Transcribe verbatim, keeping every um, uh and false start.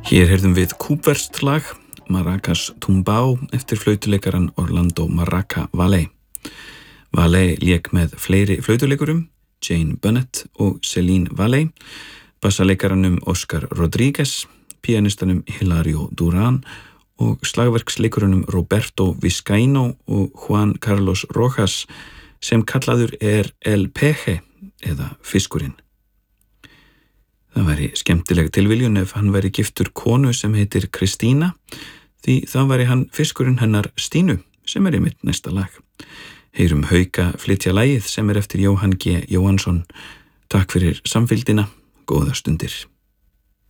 Hér heyrðum við kúbverskt lag, Maracas Tumbao, eftir flautuleikaran Orlando Maraca Valey. Valey lék með fleiri flautuleikurum, Jane Bunnett og Celine Valey, bassaleikaranum Oscar Rodriguez, pianistanum Hilario Duran og slagverksleikurunum Roberto Vizcaíno og Juan Carlos Rojas, sem kallaður er El Peje eða fiskurinn. Það væri skemmtileg tilviljun ef hann væri giftur konu sem heitir Kristína, því þá væri hann fiskurinn hennar Stínu, sem er einmitt næsta lag. Heyrum Hauka flytja lagið sem er eftir Jóhann G. Jóhannsson. Takk fyrir samfylgdina, góðar stundir.